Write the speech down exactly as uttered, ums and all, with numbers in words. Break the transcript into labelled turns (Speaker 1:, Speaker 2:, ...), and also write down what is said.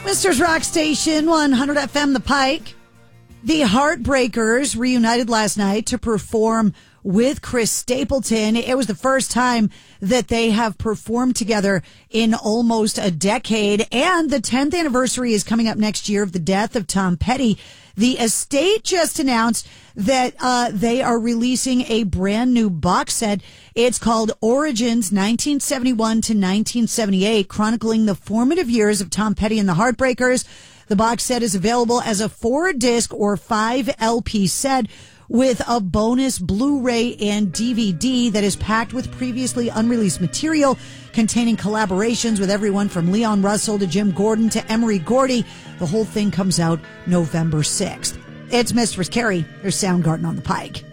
Speaker 1: Mister's Rock Station, one hundred F M The Pike. The Heartbreakers reunited last night to perform with Chris Stapleton. It was the first time that they have performed together in almost a decade. And the tenth anniversary is coming up next year of the death of Tom Petty. The estate just announced that uh, they are releasing a brand new box set. It's called Origins nineteen seventy-one to nineteen seventy-eight, chronicling the formative years of Tom Petty and the Heartbreakers. The box set is available as a four-disc or five L P set with a bonus Blu-ray and D V D that is packed with previously unreleased material containing collaborations with everyone from Leon Russell to Jim Gordon to Emery Gordy. The whole thing comes out November sixth. It's Mistress Carrie. There's Soundgarden on the Pike.